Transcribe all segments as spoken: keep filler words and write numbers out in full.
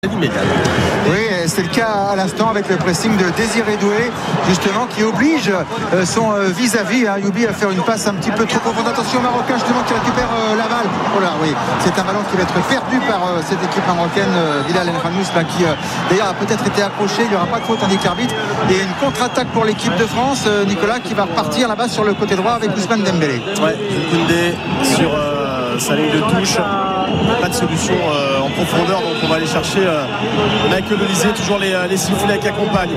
Immédiat. Oui, c'est le cas à l'instant avec le pressing de Désiré Doué, justement, qui oblige euh, son euh, vis-à-vis, hein, Youbi, à faire une passe un petit peu trop profonde. Attention au Marocain, justement, qui récupère euh, la balle. Oh là, oui, c'est un ballon qui va être perdu par euh, cette équipe marocaine, euh, Bilal El Rannous, là, qui euh, d'ailleurs a peut-être été accroché. Il n'y aura pas de faute, indique l'arbitre. Et une contre-attaque pour l'équipe de France, euh, Nicolas, qui va repartir là-bas sur le côté droit avec Ousmane Dembélé. Ouais, Koundé sur euh, sa ligne de touche. Pas de solution euh, en profondeur, donc on va aller chercher euh, Michael Olise, toujours les, les sifflets qui accompagnent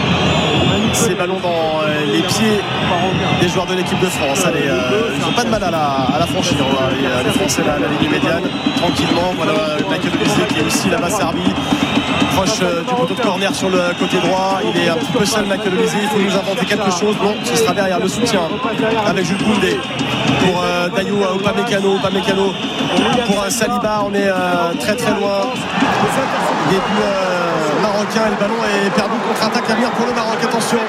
ces ballons dans euh, les pieds des joueurs de l'équipe de France. Allez, euh, ils n'ont pas de mal à la, à la franchir. Les, les Français la, la ligne médiane tranquillement. Voilà Michael Olise qui est aussi là-bas servi. Proche euh, du poteau de corner sur le côté droit. Il est un petit peu seul, Michael Olise. Il faut nous inventer quelque chose. Bon, ce sera derrière le soutien avec Jules Koundé pour euh, Dayou Upamecano. Upamecano pour euh, Saliba. On est euh, très très loin. Début euh, marocain et le ballon est perdu. Contre-attaque à venir pour le Maroc. Attention.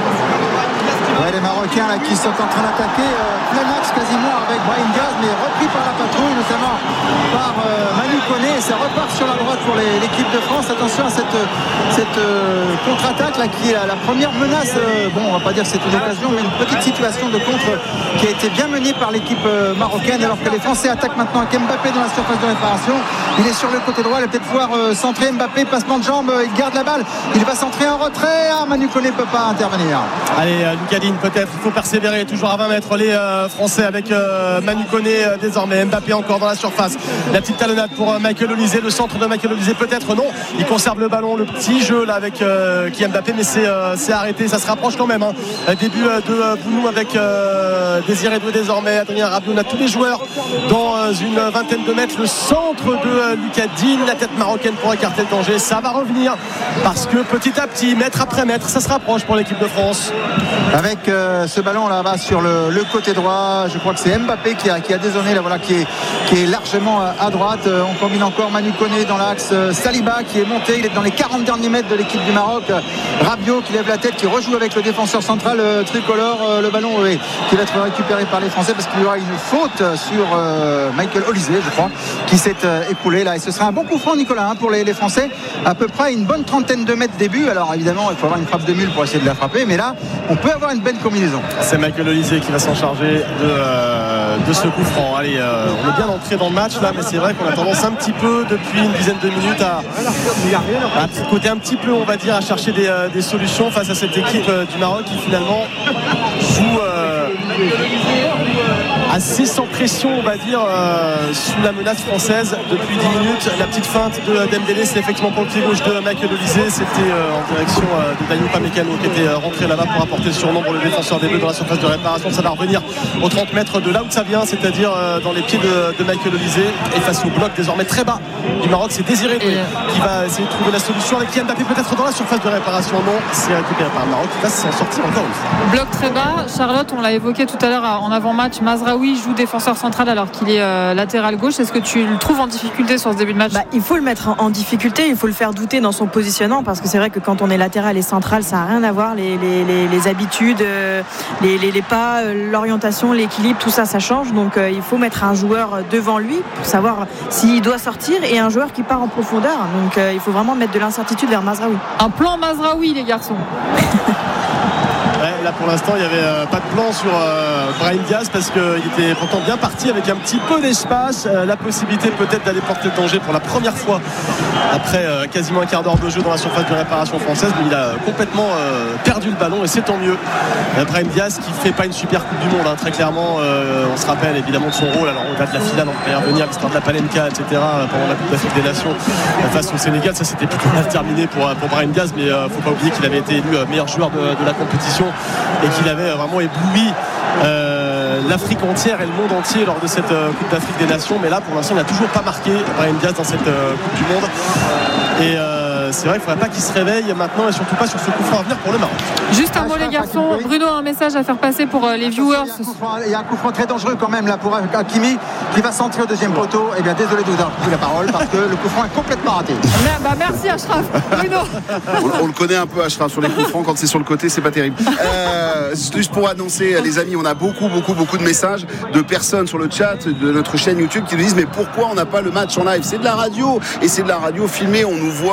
Ouais, les Marocains là, qui sont en train d'attaquer euh, plein axe quasiment avec Brahim Diaz, mais repris par la patrouille, notamment par euh, Manu Koné. Et ça repart sur la droite pour les, l'équipe de France. Attention à cette, cette euh, contre-attaque là, qui est la première menace. Euh, bon, on va pas dire que c'est une occasion, mais une petite situation de contre qui a été bien menée par l'équipe euh, marocaine, alors que les Français attaquent maintenant avec Mbappé dans la surface de réparation. Il est sur le côté droit, il va peut-être pouvoir euh, centrer. Mbappé, passement de jambes, euh, il garde la balle, il va centrer en retrait. Ah, Manu Koné ne peut pas intervenir. Allez, euh, Lucas Digne, peut-être, il faut persévérer, toujours à vingt mètres les euh, Français avec euh, Manu Koné euh, désormais. Mbappé encore dans la surface. La petite talonnade pour euh, Michael Olise, le centre de Michael Olise, peut-être non. Il conserve le ballon, le petit jeu là avec euh, qui Mbappé, mais c'est, euh, c'est arrêté, ça se rapproche quand même. Hein. Début euh, de euh, Bounou avec euh, Désiré Doué désormais, Adrien Rabiot, on a tous les joueurs dans euh, une vingtaine de mètres. Le centre de euh, Lucas Digne, la tête marocaine pour écarter le danger. Ça va revenir parce que petit à petit, mètre après mètre, ça se rapproche pour l'équipe de France. Avec euh, ce ballon là-bas sur le, le côté droit, je crois que c'est Mbappé qui a, qui a dézonné là, voilà, qui, est, qui est largement à droite. Euh, on combine encore Manu Koné dans l'axe, euh, Saliba qui est monté, il est dans les quarante derniers mètres de l'équipe du Maroc. euh, Rabiot qui lève la tête, qui rejoue avec le défenseur central euh, tricolore. Euh, le ballon euh, qui va être récupéré par les Français parce qu'il y aura une faute sur euh, Michael Olise, je crois, qui s'est euh, écoulé là. Et ce sera un bon coup franc, Nicolas, hein, pour les, les Français. À peu près une bonne trentaine de mètres début. Alors évidemment, il faut avoir une frappe de mule pour essayer de la frapper, mais là, on peut avoir une belle combinaison. C'est Michael Olise qui va s'en charger de, euh, de ce coup franc. Allez, euh, on est bien entré dans le match là, mais c'est vrai qu'on a tendance un petit peu depuis une dizaine de minutes à, à côté un petit peu, on va dire, à chercher des, euh, des solutions face à cette équipe euh, du Maroc qui finalement joue euh, assez sans pression, on va dire, euh, sous la menace française depuis dix minutes. La petite feinte de Dembélé, c'est effectivement pour le pied gauche de Michael Olise. C'était euh, en direction euh, de Dayou Upamecano qui était euh, rentré là-bas pour apporter le surnom pour le défenseur des Bleus dans la surface de réparation. Ça va revenir aux trente mètres de là où ça vient, c'est-à-dire euh, dans les pieds de, de Michael Olise. Et face au bloc désormais très bas du Maroc, c'est Désiré Doué qui va essayer de trouver la solution avec Kylian Mbappé peut-être dans la surface de réparation. Non, c'est récupéré par le Maroc qui va s'en sortir encore une fois. Bloc très bas. Charlotte, on l'a évoqué tout à l'heure en avant-match, Mazraoui joue défenseur central alors qu'il est euh, latéral gauche. Est-ce que tu le trouves en difficulté sur ce début de match? Bah, il faut le mettre en, en difficulté, il faut le faire douter dans son positionnement parce que c'est vrai que quand on est latéral et central, ça n'a rien à voir. Les, les, les, les habitudes, euh, les, les, les pas, euh, l'orientation, l'équilibre, tout ça, ça change. Donc euh, il faut mettre un joueur devant lui pour savoir s'il doit sortir et un joueur qui part en profondeur. Donc euh, il faut vraiment mettre de l'incertitude vers Mazraoui. Un plan Mazraoui, les garçons. Ouais, là pour l'instant il n'y avait euh, pas de plan sur euh, Brahim Diaz parce qu'il était pourtant bien parti avec un petit peu d'espace, euh, la possibilité peut-être d'aller porter le danger pour la première fois après euh, quasiment un quart d'heure de jeu dans la surface de réparation française, mais il a complètement euh, perdu le ballon et c'est tant mieux. euh, Brahim Diaz qui fait pas une super coupe du monde, hein, très clairement. euh, on se rappelle évidemment de son rôle alors au-delà de la finale on peut y revenir, l'histoire de la Palenka etc, pendant la Coupe d'Afrique des Nations face au Sénégal, ça c'était plutôt mal terminé pour, pour Brahim Diaz, mais euh, faut pas oublier qu'il avait été élu meilleur joueur de, de la compétition et qu'il avait vraiment ébloui euh, l'Afrique entière et le monde entier lors de cette euh, Coupe d'Afrique des Nations. Mais là pour l'instant il n'a toujours pas marqué Brahim Diaz dans cette euh, Coupe du Monde et euh, c'est vrai qu'il ne faudrait pas qu'il se réveille maintenant et surtout pas sur ce coup franc à venir pour le Maroc. Juste un mot les garçons, Bruno a un message à faire passer pour euh, les viewers. Il y a un coup franc très dangereux quand même là pour Hakimi qui va centrer au deuxième poteau. Eh bien désolé de vous avoir pris la parole parce que le coup franc est complètement raté. Bah, merci Achraf. Bruno. on, on le connaît un peu Achraf sur les coups francs, quand c'est sur le côté c'est pas terrible. Euh, juste pour annoncer les amis, on a beaucoup beaucoup beaucoup de messages de personnes sur le chat de notre chaîne YouTube qui nous disent mais pourquoi on n'a pas le match en live? C'est de la radio et c'est de la radio filmée, on nous voit.